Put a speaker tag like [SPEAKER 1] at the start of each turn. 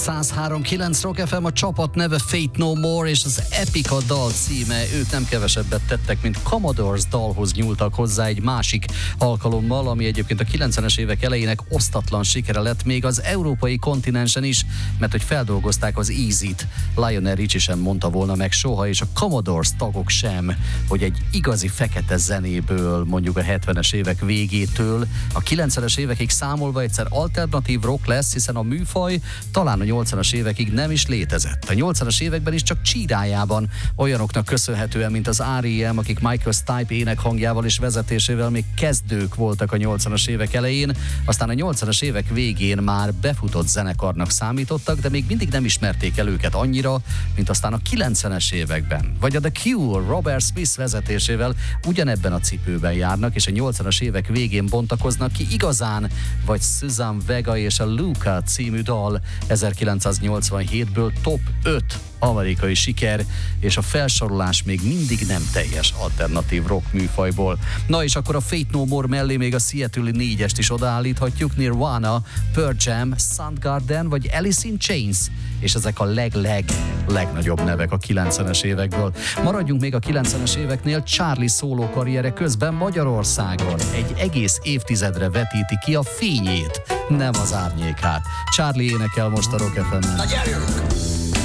[SPEAKER 1] 103.9 Rock FM, a csapat neve Fate No More, és az Epic a dal címe. Ők nem kevesebbet tettek, mint Commodores dalhoz nyúltak hozzá egy másik alkalommal, ami egyébként a 90-es évek elejének osztatlan sikere lett még az európai kontinensen is, mert hogy feldolgozták az Easy-t. Lionel Richie sem mondta volna meg soha, és a Commodores tagok sem, hogy egy igazi fekete zenéből, mondjuk a 70-es évek végétől a 90-es évekig számolva egyszer alternatív rock lesz, hiszen a műfaj talán a 80-as évekig nem is létezett. A 80-as években is csak csírájában olyanoknak köszönhetően, mint az R.E.M., akik Michael Stipe énekhangjával és vezetésével még kezdők voltak a 80-as évek elején, aztán a 80-as évek végén már befutott zenekarnak számítottak, de még mindig nem ismerték el őket annyira, mint aztán a 90-es években. Vagy a The Cure Robert Smith vezetésével ugyanebben a cipőben járnak, és a 80-as évek végén bontakoznak ki igazán, vagy Suzanne Vega és a Luca című dal 1987-ből top 5 amerikai siker, és a felsorolás még mindig nem teljes alternatív rock műfajból. Na és akkor a Fate No More mellé még a Seattle-i 4-est is odaállíthatjuk, Nirvana, Pearl Jam, Soundgarden vagy Alice in Chains, és ezek a legnagyobb nevek a 90-es évekből. Maradjunk még a 90-es éveknél. Charlie szóló karriere közben Magyarországon egy egész évtizedre vetíti ki a fényét, nem az árnyékát. Charlie énekel most a Rock FM-en.
[SPEAKER 2] Na gyerünk!